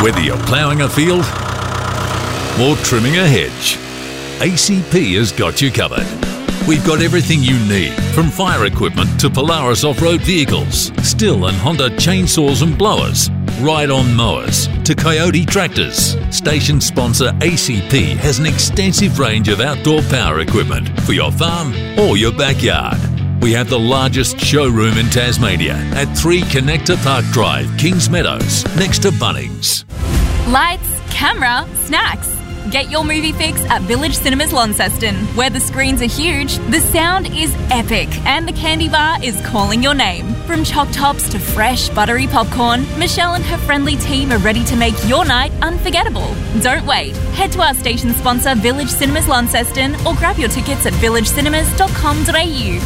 Whether you're ploughing a field or trimming a hedge, ACP has got you covered. We've got everything you need, from fire equipment to Polaris off-road vehicles, Stihl and Honda chainsaws and blowers, ride-on mowers to Coyote tractors. Station sponsor ACP has an extensive range of outdoor power equipment for your farm or your backyard. We have the largest showroom in Tasmania at 3 Connector Park Drive, Kings Meadows, next to Bunnings. Lights, camera, snacks. Get your movie fix at Village Cinemas Launceston, where the screens are huge, the sound is epic, and the candy bar is calling your name. From choc tops to fresh, buttery popcorn, Michelle and her friendly team are ready to make your night unforgettable. Don't wait. Head to our station sponsor, Village Cinemas Launceston, or grab your tickets at villagecinemas.com.au.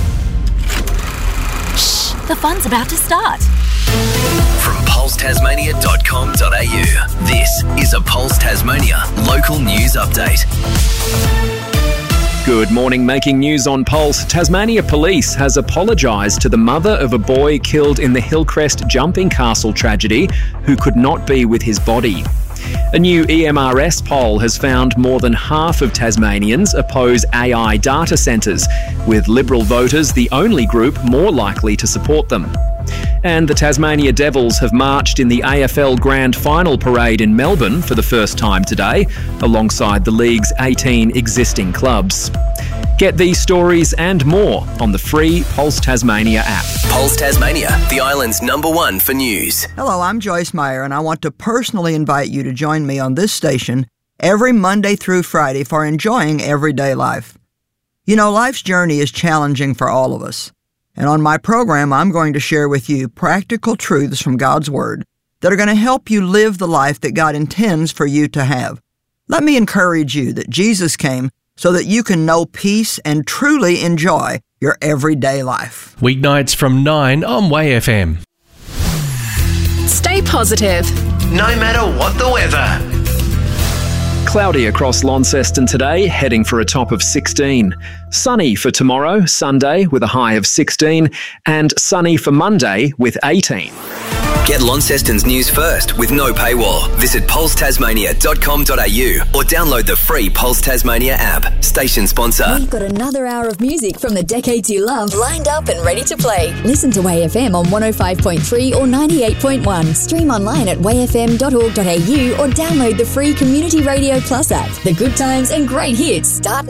Shh, the fun's about to start. From pulsetasmania.com.au, this is a Pulse Tasmania local news update. Good morning. Making news on Pulse. Tasmania Police has apologised to the mother of a boy killed in the Hillcrest Jumping Castle tragedy who could not be with his body. A new EMRS poll has found more than half of Tasmanians oppose AI data centres, with Liberal voters the only group more likely to support them. And the Tasmania Devils have marched in the AFL Grand Final parade in Melbourne for the first time today, alongside the league's 18 existing clubs. Get these stories and more on the free Pulse Tasmania app. Pulse Tasmania, the island's #1 for news. Hello, I'm Joyce Meyer, and I want to personally invite you to join me on this station every Monday through Friday for enjoying everyday life. You know, life's journey is challenging for all of us. And on my program, I'm going to share with you practical truths from God's Word that are going to help you live the life that God intends for you to have. Let me encourage you that Jesus came so that you can know peace and truly enjoy your everyday life. Weeknights from 9 on Way FM. Stay positive. No matter what the weather. Cloudy across Launceston today, heading for a top of 16. Sunny for tomorrow, Sunday, with a high of 16, and sunny for Monday with 18. Get Launceston's news first with no paywall. Visit pulsetasmania.com.au or download the free Pulse Tasmania app. Station sponsor. We've got another hour of music from the decades you love lined up and ready to play. Listen to WayFM on 105.3 or 98.1. Stream online at wayfm.org.au or download the free Community Radio Plus app. The good times and great hits start now.